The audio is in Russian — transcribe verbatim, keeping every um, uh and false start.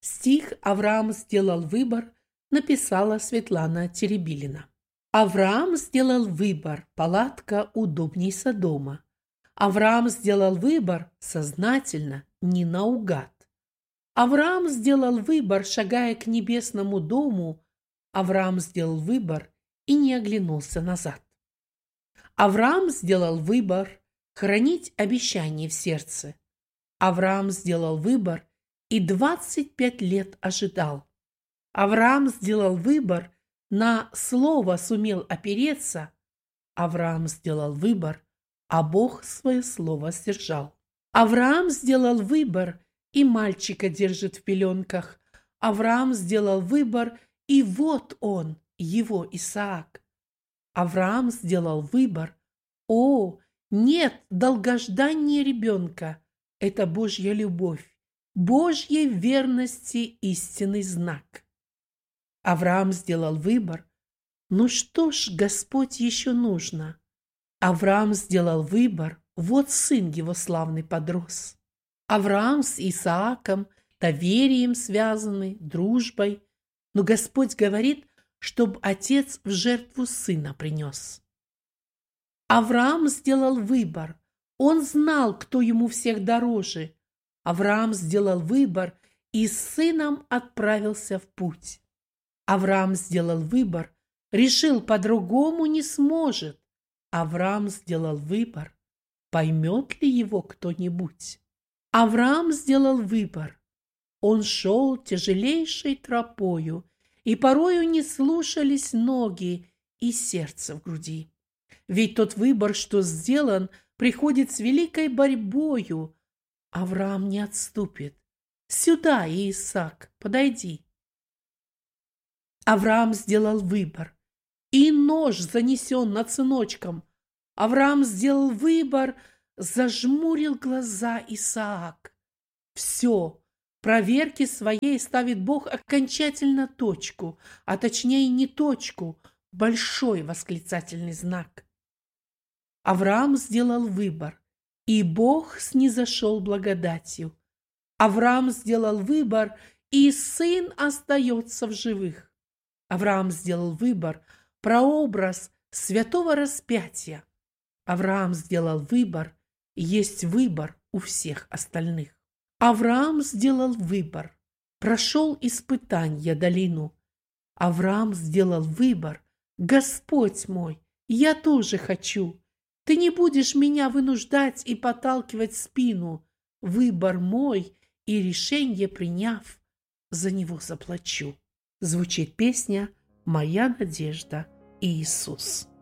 Стих «Авраам сделал выбор» написала Светлана Теребилина. Авраам сделал выбор, палатка удобней Содома. Авраам сделал выбор сознательно, не наугад. Авраам сделал выбор, шагая к небесному дому. Авраам сделал выбор и не оглянулся назад. Авраам сделал выбор хранить обещание в сердце. Авраам сделал выбор и двадцать пять лет ожидал. Авраам сделал выбор, на слово сумел опереться. Авраам сделал выбор, а Бог свое слово сдержал. Авраам сделал выбор, и мальчика держит в пеленках. Авраам сделал выбор, и вот он, его Исаак. Авраам сделал выбор. О, нет долгождания ребенка. Это Божья любовь, Божьей верности истинный знак. Авраам сделал выбор. Ну что ж, Господь, еще нужно? Авраам сделал выбор. Вот сын его славный подрос. Авраам с Исааком доверием связаны, дружбой. Но Господь говорит, чтоб отец в жертву сына принес. Авраам сделал выбор. Он знал, кто ему всех дороже. Авраам сделал выбор и с сыном отправился в путь. Авраам сделал выбор, решил, по-другому не сможет. Авраам сделал выбор, поймет ли его кто-нибудь? Авраам сделал выбор. Он шел тяжелейшей тропою, и порою не слушались ноги и сердце в груди. Ведь тот выбор, что сделан, приходит с великой борьбою. Авраам не отступит. Сюда, Исаак, подойди. Авраам сделал выбор, и нож занесен над сыночком. Авраам сделал выбор, зажмурил глаза Исаак. Все, проверке своей ставит Бог окончательно точку, а точнее не точку, большой восклицательный знак. Авраам сделал выбор, и Бог снизошел благодатью. Авраам сделал выбор, и сын остается в живых. Авраам сделал выбор, прообраз святого распятия. Авраам сделал выбор, и есть выбор у всех остальных. Авраам сделал выбор, прошел испытанье долину. Авраам сделал выбор, Господь мой, я тоже хочу. Ты не будешь меня вынуждать и подталкивать в спину. Выбор мой, и решение приняв, за него заплачу. Звучит песня «Моя надежда Иисус».